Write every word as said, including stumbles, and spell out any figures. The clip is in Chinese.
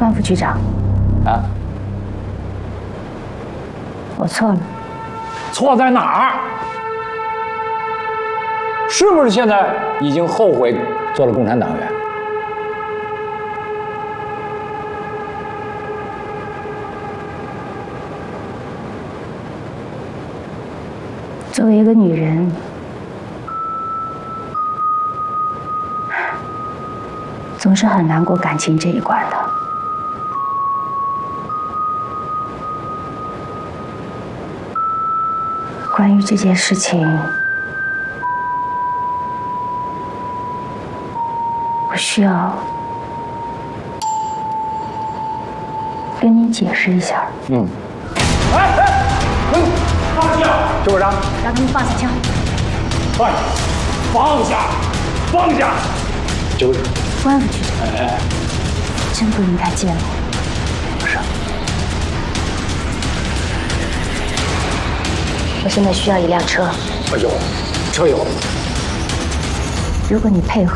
关副局长， 啊， 我错了。 错在哪儿？是不是现在已经后悔做了共产党员？ 作为一个女人，总是很难过感情这一关的。关于这件事情，我需要跟你解释一下。 嗯。哎哎，嗯，放下，周部长， 让他们放下枪。 放下，放下，放下。周部长， 关副局长， 哎哎， 真不应该见我。 是。 我现在需要一辆车。 哎呦，车有。 如果你配合。